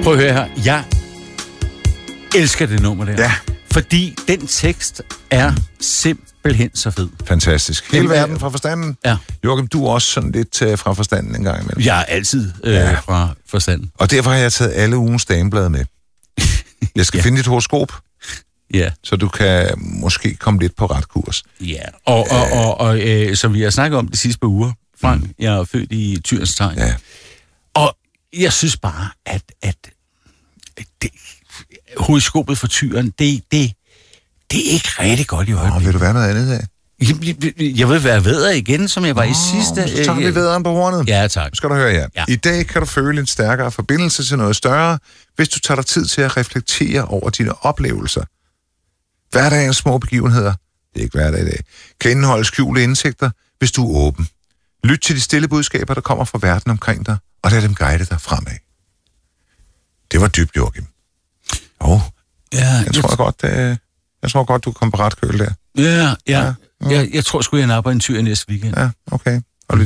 Prøv at høre her. Jeg elsker det nummer der. Ja. Fordi den tekst er simpelthen så fed. Fantastisk. Hele verden fra forstanden. Ja. Joachim, du er også sådan lidt fra forstanden en gang imellem. Jeg er altid fra forstanden. Og derfor har jeg taget alle ugens dameblade med. Jeg skal finde dit horoskop, så du kan måske komme lidt på ret kurs. Ja, og som vi har snakket om de sidste par uger, Frank, jeg er født i Tyrens tegn. Ja. Og jeg synes bare, at horoskopet for Tyren, det er ikke rigtig godt i øjeblikket. Vil du være noget andet af? Jeg vil være vædder igen, som jeg var i sidste... Så tager vi vædderen på hornet. Ja, tak. Skal du høre her. Ja. I dag kan du føle en stærkere forbindelse til noget større, hvis du tager dig tid til at reflektere over dine oplevelser. Hverdagens små begivenheder, det er ikke hverdag i dag, kan indeholde skjulte indsigter, hvis du er åben. Lyt til de stille budskaber, der kommer fra verden omkring dig, og lad dem guide dig fremad. Det var dybt, Joachim. Jeg tror godt, du kom på ret køl der. Ja. Jeg tror sgu, jeg napper en tyr næste weekend. Ja, okay.